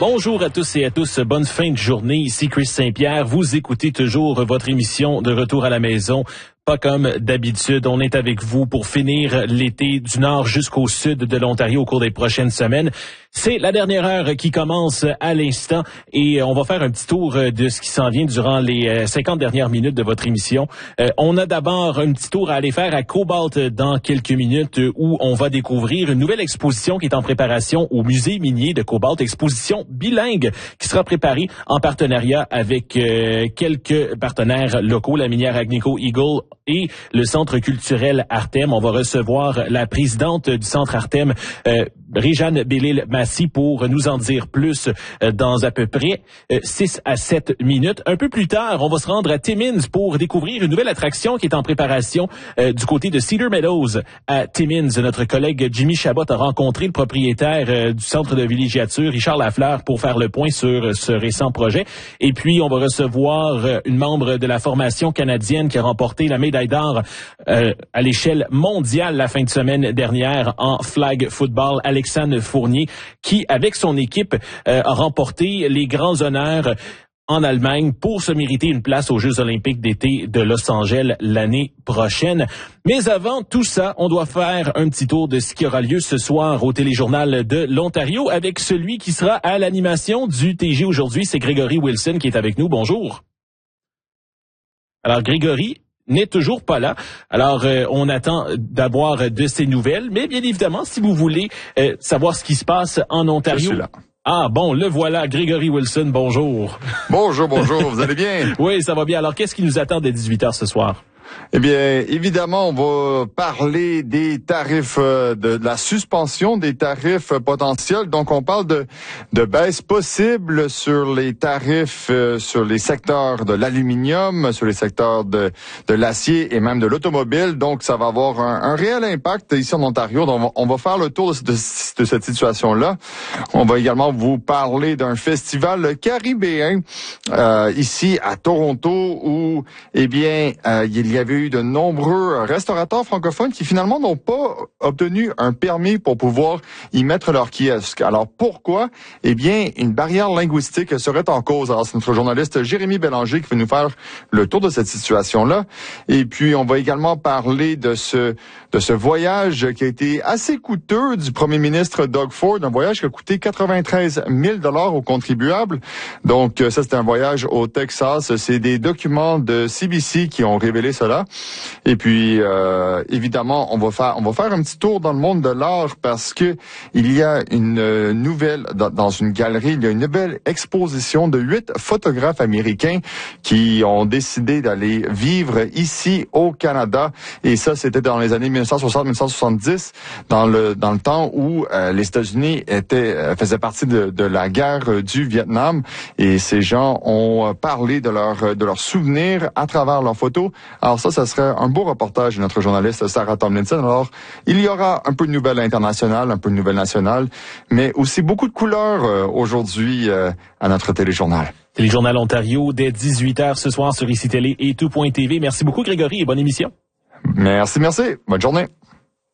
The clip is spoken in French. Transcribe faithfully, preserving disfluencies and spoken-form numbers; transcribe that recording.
Bonjour à tous et à tous, bonne fin de journée, ici Chris Saint-Pierre. Vous écoutez toujours votre émission de Retour à la maison. Pas comme d'habitude, on est avec vous pour finir l'été du nord jusqu'au sud de l'Ontario au cours des prochaines semaines. C'est la dernière heure qui commence à l'instant et on va faire un petit tour de ce qui s'en vient durant les cinquante dernières minutes de votre émission. Euh, on a d'abord un petit tour à aller faire à Cobalt dans quelques minutes où on va découvrir une nouvelle exposition qui est en préparation au musée minier de Cobalt, exposition bilingue qui sera préparée en partenariat avec euh, quelques partenaires locaux, la minière Agnico Eagle et le Centre culturel Artem. On va recevoir la présidente du Centre Artem, euh, Réjeanne Bellil-Massy, pour nous en dire plus euh, dans à peu près euh, six à sept minutes. Un peu plus tard, on va se rendre à Timmins pour découvrir une nouvelle attraction qui est en préparation euh, du côté de Cedar Meadows à Timmins. Notre collègue Jimmy Chabot a rencontré le propriétaire euh, du centre de villégiature, Richard Lafleur, pour faire le point sur euh, ce récent projet. Et puis, on va recevoir euh, une membre de la formation canadienne qui a remporté la médaille d'or euh, à l'échelle mondiale la fin de semaine dernière en flag football, Alexandre Fournier, qui, avec son équipe, euh, a remporté les grands honneurs en Allemagne pour se mériter une place aux Jeux olympiques d'été de Los Angeles l'année prochaine. Mais avant tout ça, on doit faire un petit tour de ce qui aura lieu ce soir au Téléjournal de l'Ontario avec celui qui sera à l'animation du T G aujourd'hui. C'est Grégory Wilson qui est avec nous. Bonjour. Alors, Grégory n'est toujours pas là. Alors, euh, on attend d'avoir de ses nouvelles. Mais bien évidemment, si vous voulez euh, savoir ce qui se passe en Ontario... Je suis là. Ah bon, le voilà, Grégory Wilson, bonjour. Bonjour, bonjour, vous allez bien? Oui, ça va bien. Alors, qu'est-ce qui nous attend dès dix-huit heures ce soir? Eh bien, évidemment, on va parler des tarifs, euh, de, de la suspension des tarifs potentiels. Donc, on parle de, de baisse possible sur les tarifs euh, sur les secteurs de l'aluminium, sur les secteurs de, de l'acier et même de l'automobile. Donc, ça va avoir un, un réel impact ici en Ontario. Donc, on va, on va faire le tour de, de, de cette situation-là. On va également vous parler d'un festival caribéen euh, ici à Toronto où, eh bien, euh, il y avait eu de nombreux restaurateurs francophones qui finalement n'ont pas obtenu un permis pour pouvoir y mettre leur kiosque. Alors pourquoi? Eh bien, une barrière linguistique serait en cause. Alors c'est notre journaliste Jérémy Bélanger qui va nous faire le tour de cette situation-là. Et puis on va également parler de ce de ce voyage qui a été assez coûteux du premier ministre Doug Ford, un voyage qui a coûté quatre-vingt-treize mille dollars aux contribuables. Donc ça c'est un voyage au Texas. C'est des documents de C B C qui ont révélé cela. Et puis, euh, évidemment, on va faire, on va faire un petit tour dans le monde de l'art parce que il y a une nouvelle, dans, dans une galerie, il y a une nouvelle exposition de huit photographes américains qui ont décidé d'aller vivre ici au Canada. Et ça, c'était dans les années mille neuf cent soixante à mille neuf cent soixante-dix, dans le dans le temps où euh, les États-Unis étaient euh, faisaient partie de, de la guerre du Vietnam. Et ces gens ont parlé de leurs de leurs souvenirs à travers leurs photos. Alors ça, ça serait un beau reportage de notre journaliste Sarah Tomlinson. Alors, il y aura un peu de nouvelles internationales, un peu de nouvelles nationales, mais aussi beaucoup de couleurs euh, aujourd'hui euh, à notre téléjournal. Téléjournal Ontario, dès dix-huit heures ce soir sur I C Télé et tout point T V. Merci beaucoup, Grégory, et bonne émission. Merci, merci. Bonne journée.